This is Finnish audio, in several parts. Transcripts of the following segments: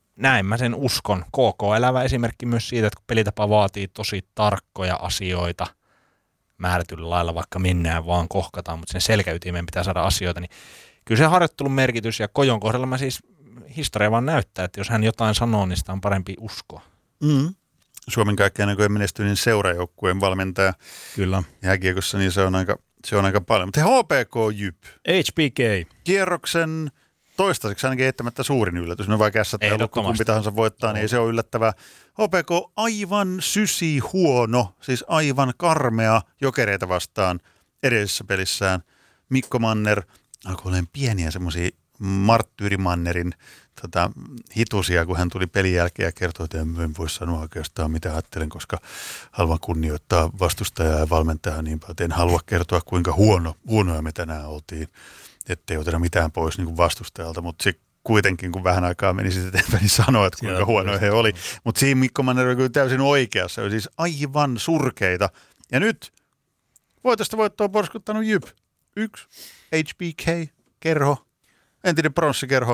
näin mä sen uskon. KK elävä esimerkki myös siitä, että kun pelitapa vaatii tosi tarkkoja asioita määrätyllä lailla, vaikka mennään vaan kohkataan, mutta sen selkäytimeen pitää saada asioita, niin kyllä se harjoittelun merkitys ja Kojon kohdalla mä siis historia vaan näyttää, että jos hän jotain sanoo, niin sitä on parempi uskoa. Suomen kaikkein näköinen menestyneen seurajoukkueen valmentaja. Kyllä. Jääkiekossa, niin se on aika paljon. Mutta HPK Jyp. HPK. Kierroksen toistaiseksi ainakin eittämättä suurin yllätys. No vaikka kumpi tahansa voittaa, niin ei se ole yllättävää. HPK aivan huono, siis aivan karmea Jokereita vastaan edellisessä pelissään. Mikko Manner alkoi olemaan pieniä semmoisia Marttyyri-Mannerin hitusia, kun hän tuli pelin jälkeen ja kertoi, että en voi sanoa oikeastaan mitä ajattelen, koska haluan kunnioittaa vastustajaa ja valmentajaa niin paljon, että en halua kertoa kuinka huonoja me tänään oltiin, ettei oteta mitään pois niin kuin vastustajalta, mutta se kuitenkin, kun vähän aikaa meni sitten eteenpäin, niin sanoi, että kuinka huonoja he oli. Mutta siinä Mikko Manner oli kyllä täysin oikeassa, se oli siis aivan surkeita. Ja nyt voitosta voittoa porskuttanut Jyp. 1 HBK kerho, entinen pronssikerho.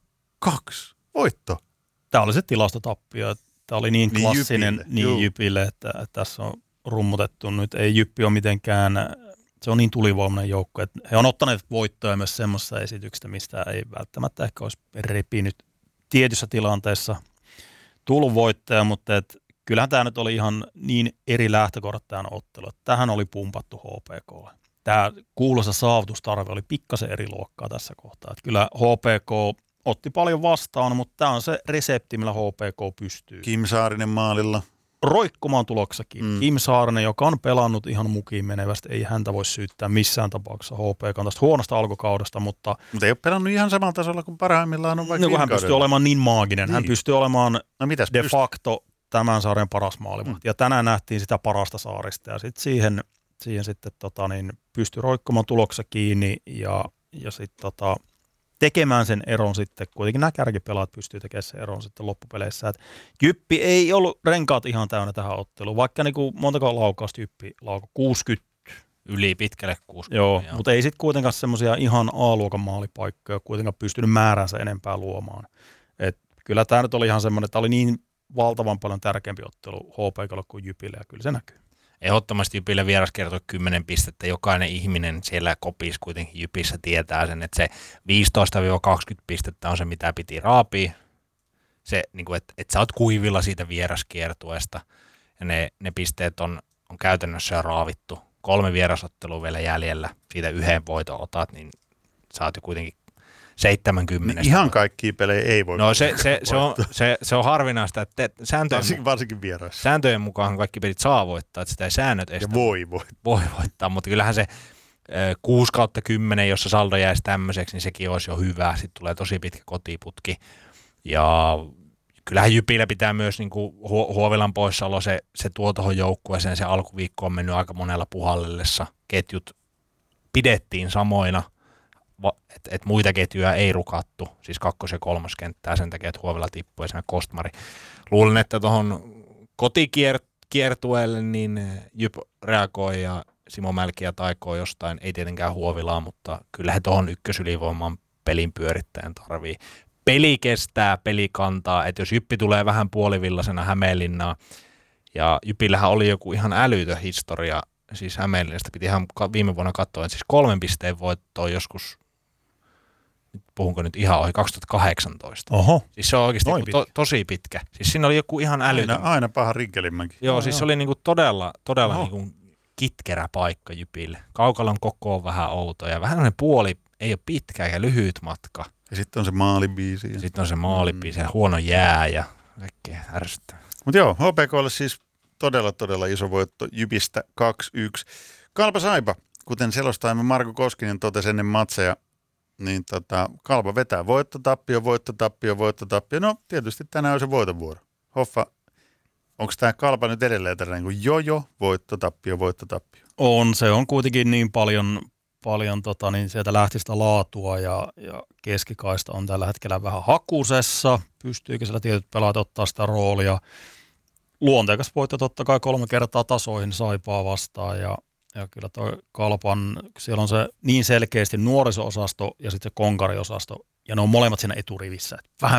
2 voitto. Tämä oli se tilastotappio. Tämä oli niin klassinen Jypille, että tässä on rummutettu. Nyt ei Jyppi ole mitenkään, se on niin tulivoimainen joukko, että he on ottaneet voittoja myös semmoisessa esityksestä, mistä ei välttämättä ehkä olisi repinyt tietyssä tilanteessa tullut voittaja, mutta kyllähän tämä nyt oli ihan niin eri lähtökohdat tämän ottelu. Tähän oli pumpattu HPKlle. Tämä kuuluisa saavutustarve oli pikkasen eri luokkaa tässä kohtaa. Että kyllä HPK otti paljon vastaan, mutta tämä on se resepti, millä HPK pystyy. Kim Saarinen maalilla. Roikkumaan tuloksakin. Kim Saarinen, joka on pelannut ihan mukiin menevästi, ei häntä voi syyttää missään tapauksessa HPK tästä huonosta alkukaudesta, mutta ei ole pelannut ihan samalla tasolla kuin parhaimmillaan on vaikka no, hän pystyy olemaan niin maaginen. Niin. Hän pystyy olemaan de facto tämän sarjan paras maalivahti. Ja tänään nähtiin sitä parasta Saarista ja sitten siihen sitten pystyi roikkumaan tuloksa kiinni ja sitten tekemään sen eron sitten, kuitenkin nämä kärkipelaat pystyy tekemään sen eron sitten loppupeleissä. Et Jyppi ei ollut renkaat ihan täynnä tähän otteluun, vaikka niinku montako laukausta Jyppi laukoi, 60. Yli pitkälle 60. Joo, mutta ei sitten kuitenkaan semmoisia ihan A-luokan maalipaikkoja kuitenkaan pystynyt määränsä enempää luomaan. Et kyllä tämä nyt oli ihan semmoinen, että oli niin valtavan paljon tärkeämpi ottelu HPK:lle kuin Jypille ja kyllä se näkyy. Ehdottomasti Jypille vieras kertoi 10 pistettä. Jokainen ihminen siellä kopissa kuitenkin Jypissä tietää sen, että se 15-20 pistettä on se, mitä piti raapia. Se, niin kuin, että sä oot kuivilla siitä vieraskiertueesta ja ne pisteet on käytännössä jo raavittu. 3 vierasottelua vielä jäljellä. Siitä 1 voiton otat, niin sä oot jo kuitenkin 70. Niin ihan kaikkia pelejä ei voi. No se on harvinaista, että varsinkin vieraissa. Sääntöjen mukaan kaikki pelit saa voittaa, että sitä ei säännöt estä. Ja voi voittaa, mutta kyllähän se 6/10, jossa saldo jäisi tämmöiseksi, niin sekin olisi jo hyvä. Sitten tulee tosi pitkä kotiputki. Ja kyllähän Jypillä pitää myös niin kuin Huovilan poissaolo, se tuo tuohon joukkueeseen. Se alkuviikko on mennyt aika monella puhallellessa. Ketjut pidettiin samoina. Että muita ketjuja ei rukattu, siis 2- ja 3. kenttää sen takia, että Huovila tippui ja Kostmari. Luulen, että tuohon kotikiertueelle niin Jyp reagoi ja Simo Mälkiä taikoo jostain, ei tietenkään Huovilaa, mutta kyllä he tuohon ykkösylivoiman pelin pyörittäjän tarvii. Peli kestää, peli kantaa, että jos Jyppi tulee vähän puolivillasena Hämeenlinnaan, ja Jypillähän oli joku ihan älytön historia, siis Hämeenlinnasta piti ihan viime vuonna katsoa, että siis 3 pisteen voittoa joskus, puhunko nyt ihan ohi, 2018. Oho. Siis se on oikeasti tosi pitkä. Siis siinä oli joku ihan älytön. Aina paha rinkelimmäkin. Joo, siis se oli niinku todella niinku kitkerä paikka Jypille. Kaukalon koko on vähän outo ja vähän sellainen puoli, ei ole pitkä eikä lyhyt matka. Ja sitten on se maalibiisi. Ja sitten on se maalibiisi ja huono jää ja kaikkea ärsyttää. Mutta joo, HPK:lle siis todella iso voitto Jypistä 2-1. Kalpa Saipa, kuten selostaimme Marko Koskinen totesi ennen matseja, niin Kalpa vetää voittotappio. No tietysti tänään on se voitonvuoro. Hoffa, onko tämä Kalpa nyt edelleen tällainen kuin voittotappio? Se on kuitenkin niin paljon niin sieltä lähti sitä laatua ja keskikaista on tällä hetkellä vähän hakusessa. Pystyykö siellä tietyt pelaat ottaa sitä roolia? Luonteikas voitto totta kai 3 kertaa tasoihin Saipaa vastaan ja kyllä tuo Kalpan, siellä on se niin selkeästi nuoriso-osasto ja sitten se konkariosasto, ja ne on molemmat siinä eturivissä. Vähän